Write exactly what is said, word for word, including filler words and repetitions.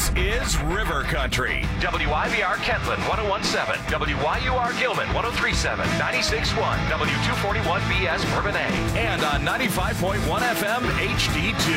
This is River Country. W I V R Kentland one oh one point seven, W Y U R Gilman one oh three point seven, ninety-six point one, W two forty-one B S Bourbonnais, And on ninety-five point one F M H D two.